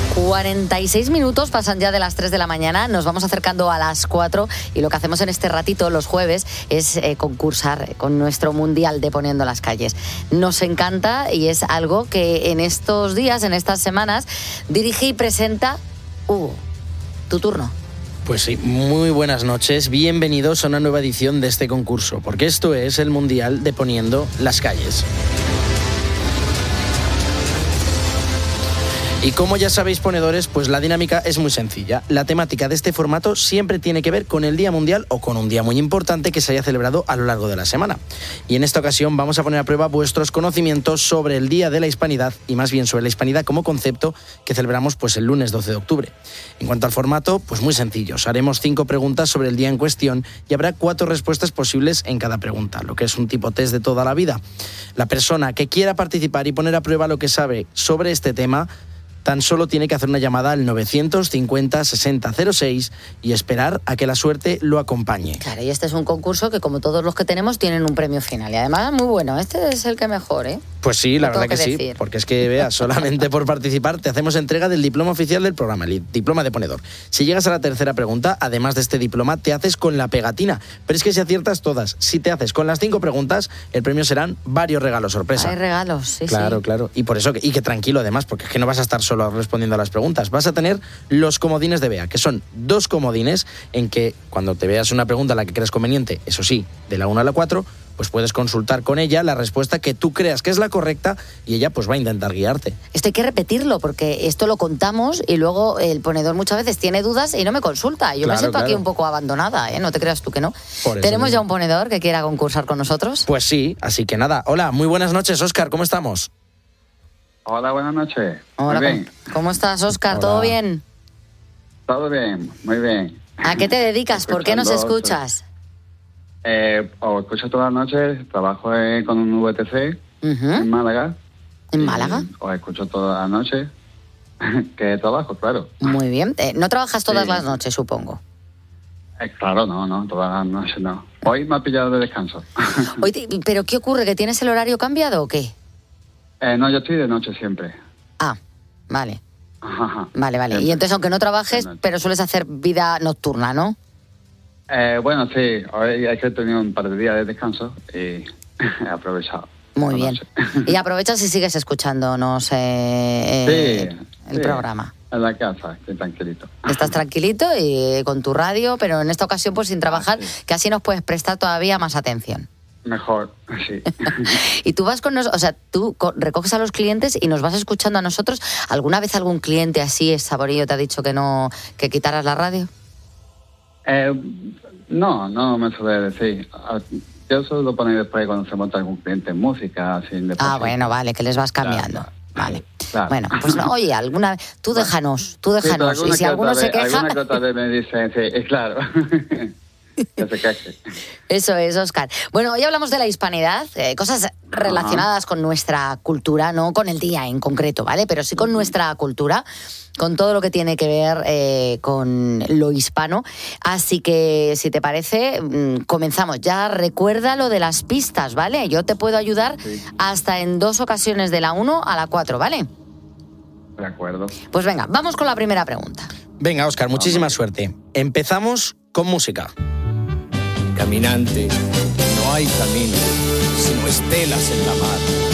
46 minutos pasan ya de las 3 de la mañana, nos vamos acercando a las 4 y lo que hacemos en este ratito los jueves es concursar con nuestro mundial de Poniendo las Calles. Nos encanta y es algo que en estos días, en estas semanas, dirige y presenta Hugo. Tu turno. Pues sí, muy buenas noches, bienvenidos a una nueva edición de este concurso, porque esto es el mundial de Poniendo las Calles. Y como ya sabéis, ponedores, pues la dinámica es muy sencilla. La temática de este formato siempre tiene que ver con el Día Mundial o con un día muy importante que se haya celebrado a lo largo de la semana. Y en esta ocasión vamos a poner a prueba vuestros conocimientos sobre el Día de la Hispanidad y más bien sobre la Hispanidad como concepto que celebramos pues el lunes 12 de octubre. En cuanto al formato, pues muy sencillo. Os haremos 5 preguntas sobre el día en cuestión y habrá 4 respuestas posibles en cada pregunta, lo que es un tipo test de toda la vida. La persona que quiera participar y poner a prueba lo que sabe sobre este tema tan solo tiene que hacer una llamada al 950 60 06 y esperar a que la suerte lo acompañe. Claro, y este es un concurso que, como todos los que tenemos, tienen un premio final. Y además, muy bueno. Este es el que mejor, ¿eh? Pues sí, la verdad que sí. Porque es que, veas, solamente por participar te hacemos entrega del diploma oficial del programa, el diploma de ponedor. Si llegas a la tercera pregunta, además de este diploma, te haces con la pegatina. Pero es que si aciertas todas, si te haces con las 5 preguntas, el premio serán varios regalos sorpresa. Hay regalos, sí, claro, sí. Claro. Y por eso, y que tranquilo además, porque es que no vas a estar solo respondiendo a las preguntas. Vas a tener los comodines de Bea, que son 2 comodines en que cuando te veas una pregunta a la que creas conveniente, eso sí, de la 1 a la 4, pues puedes consultar con ella la respuesta que tú creas que es la correcta y ella pues va a intentar guiarte. Esto hay que repetirlo porque esto lo contamos y luego el ponedor muchas veces tiene dudas y no me consulta. Yo me siento aquí un poco abandonada, ¿eh? No te creas tú que no. ¿Tenemos ya un ponedor que quiera concursar con nosotros? Pues sí, así que nada. Hola, muy buenas noches, Óscar, ¿cómo estamos? Hola, buenas noches. Hola, muy bien. ¿Cómo estás, Óscar? Hola. ¿Todo bien? Todo bien, muy bien. ¿A qué te dedicas? ¿Por qué nos escuchas? Os escucho todas las noches, trabajo con un VTC en Málaga. ¿En Málaga? Os escucho todas las noches, que trabajo, claro. Muy bien. ¿No trabajas todas las noches, supongo? Claro, no, todas las noches no. Hoy me ha pillado de descanso. Oye, ¿pero qué ocurre? ¿Que tienes el horario cambiado o qué? No, yo estoy de noche siempre. Ah, vale. Ajá. Vale. Siempre. Y entonces, aunque no trabajes, pero sueles hacer vida nocturna, ¿no? Bueno, sí. Hoy es que he tenido un par de días de descanso y he aprovechado. Muy bien. Y aprovechas y sigues escuchándonos el programa. En la casa, estoy tranquilito. Estás tranquilito y con tu radio, pero en esta ocasión pues sin trabajar, que así nos puedes prestar todavía más atención. Mejor, sí. Y tú vas con nosotros, o sea, tú recoges a los clientes y nos vas escuchando a nosotros. ¿Alguna vez algún cliente así, saborillo, te ha dicho que quitaras la radio? No me suele decir. Yo suelo poner después cuando se monta algún cliente en música. Sin bueno, vale, que les vas cambiando. Vale. Claro. Bueno, pues no, oye, alguna vez, tú déjanos. Sí, y si alguno se queja... Alguna que otra vez me dicen, sí, claro. Que se queje. Eso es, Óscar. Bueno, hoy hablamos de la hispanidad, cosas relacionadas con nuestra cultura, no con el día en concreto, ¿vale? Pero sí con nuestra cultura, con todo lo que tiene que ver con lo hispano. Así que, si te parece, comenzamos. Ya recuerda lo de las pistas, ¿vale? Yo te puedo ayudar hasta en 2 ocasiones, de la 1 a la 4, ¿vale? De acuerdo. Pues venga, vamos con la primera pregunta. Venga, Óscar, muchísima suerte. Empezamos con música. Caminante, no hay camino, sino estelas en la mar.